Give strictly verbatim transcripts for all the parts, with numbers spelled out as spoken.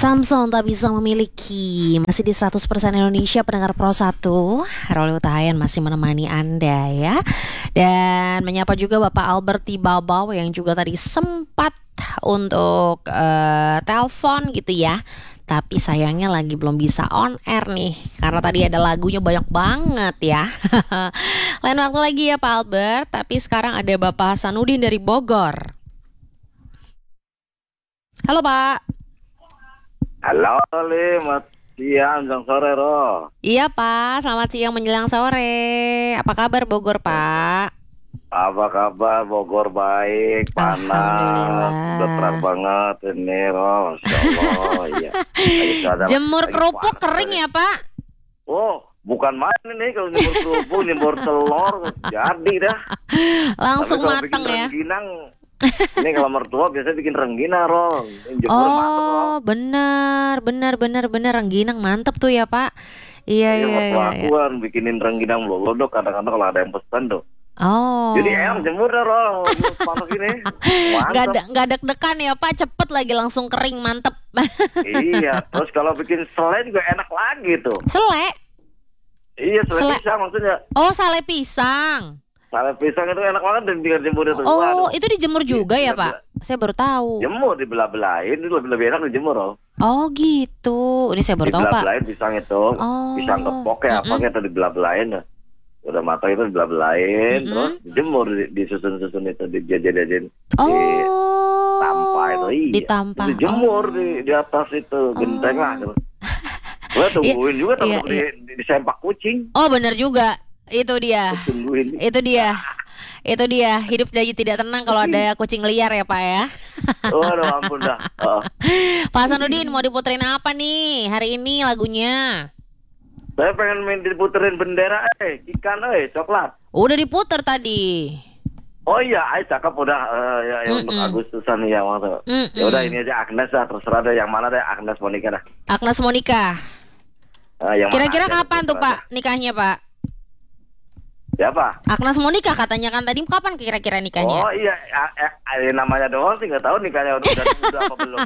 Samson tak bisa memiliki. Masih di seratus persen Indonesia pendengar Pro satu. Roli Utahayan masih menemani Anda ya. Dan menyapa juga Bapak Alberti Babau yang juga tadi sempat untuk uh, telepon gitu ya. Tapi sayangnya lagi belum bisa on air nih, karena tadi ada lagunya banyak banget ya. Lain waktu lagi ya Pak Albert. Tapi sekarang ada Bapak Hasanuddin dari Bogor. Halo Pak. Halo, selamat siang, menjelang sore, Ro. Iya Pak, selamat siang menjelang sore. Apa kabar Bogor Pak? Apa kabar Bogor? Baik, panas, udah terang banget ini, Ro. Masya Allah, iya. Jemur kerupuk kering ya Pak? Oh, bukan main ini kalau jemur kerupuk, jemur telur, jadi dah. Langsung mateng ya? Rengginang. Ini kalau mertua biasanya bikin rengginang, Ro. Oh, benar, benar, benar, benar rengginang mantep tuh ya Pak. Iya, iya, iya. iya. Aku kan bikinin rengginang lolo dok. Kadang-kadang kalau ada yang pesan dok. Oh. Jadi enak jemur dah, Ro. Panas ini. Gak ada, gak deg-degan ya Pak. Cepet lagi langsung kering, mantep. Iya. Terus kalau bikin selai juga enak lagi tuh. Selai? Iya, selai, selai pisang maksudnya. Oh, selai pisang. Selai pisang itu enak banget dan tinggal jemur itu. Oh, Waduh. itu dijemur juga ya Pak? Saya baru tahu. Jemur, dibelah-belahin, itu lebih lebih enak dijemur, Ro. Oh gitu. Ini saya baru tahu Pak. Dibelah-belahin pisang itu, oh. Pisang kepok ya apa kayak itu dibelah-belahin. Udah matang itu dibelah-belahin, mm-hmm. Terus dijemur, disusun-susun itu, dijajah-jajahin. Oh. Ditampa itu, iya. Ditampa. Dijemur oh. di, di atas itu, genteng lah. Gitu. Gue tungguin juga iya, iya. Di, di sempak kucing. Oh benar juga. Itu dia. Tungguin. Itu dia. Itu dia. Hidup jadi tidak tenang kalau ada kucing liar ya Pak ya. Waduh ampun dah. Oh. Pak Hasanuddin mau diputerin apa nih hari ini lagunya? Saya pengen main diputerin bendera eh ikan eh coklat. Udah diputer tadi. Oh iya, ay cakep udah uh, ya, ya untuk Agustusan ya waktu. Ya udah ini aja Agnes lah, terserah deh yang mana deh Agnes Monica dah. Agnes Monica. Uh, yang Kira-kira kapan tuh Pak nikahnya Pak? Siapa? Agnes Monica katanya kan tadi, kapan kira-kira nikahnya? Oh iya, eh, eh, namanya doang sih nggak tahu nikahnya udah udah apa belum.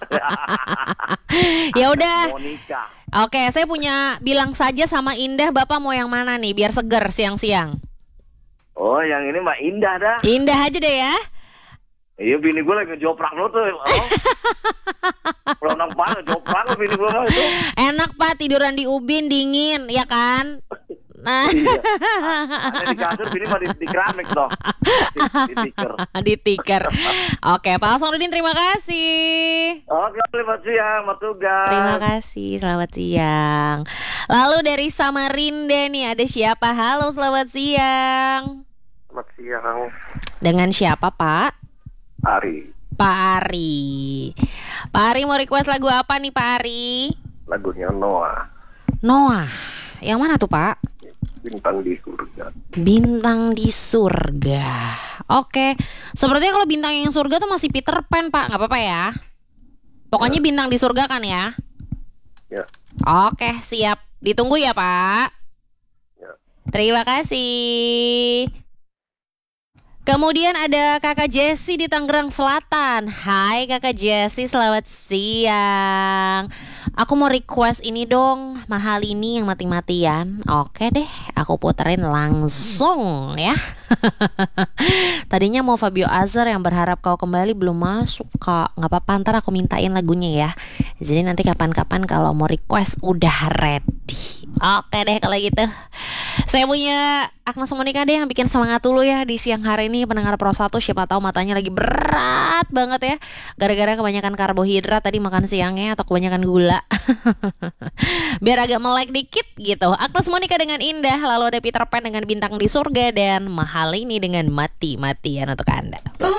Ya udah. Monica. Oke, saya punya bilang saja sama Indah, Bapak mau yang mana nih biar seger siang-siang? Oh, yang ini Mbak Indah dah. Indah aja deh ya. Iya, bini gue lagi ngejoprak lo tuh. Oh. Kalau nang panas joprak lo bini gue mah itu. Enak Pak, tiduran di ubin dingin, ya kan? Nah, iya. Ada di kasur, bini mah di, di keramik dong. Di, di tiker. Di tiker. Oke, Pak Hasanuddin terima kasih. Oke, selamat siang, selamat tugas. Terima kasih, selamat siang. Lalu dari Samarinda nih ada siapa? Halo, selamat siang. Selamat siang. Dengan siapa Pak? Ari. Pak Ari. Pak Ari mau request lagu apa nih Pak Ari? Lagunya Noah. Noah. Yang mana tuh Pak? Bintang di surga. Bintang di surga. Oke. Sepertinya kalau bintang yang surga tuh masih Peter Pan Pak. Gak apa-apa ya. Pokoknya ya. Bintang di surga kan ya. Ya. Oke siap. Ditunggu ya Pak. Ya. Terima kasih. Kemudian ada Kakak Jessi di Tangerang Selatan. Hai Kakak Jessi, selamat siang. Aku mau request ini dong, Mahal Ini yang mati-matian. Oke deh, aku puterin langsung ya. Tadinya mau Fabio Azar yang Berharap Kau Kembali belum masuk kak. Gak apa-apa, ntar aku mintain lagunya ya. Jadi nanti kapan-kapan kalau mau request udah ready. Oke deh kalau gitu. Saya punya Agnes Monica deh yang bikin semangat dulu ya di siang hari ini pendengar Pro satu. Siapa tahu matanya lagi berat banget ya, gara-gara kebanyakan karbohidrat tadi makan siangnya atau kebanyakan gula. Biar agak melek dikit gitu. Agnes Monica dengan Indah. Lalu ada Peter Pan dengan Bintang di Surga. Dan Mahal Ini dengan Mati-Matian untuk Anda.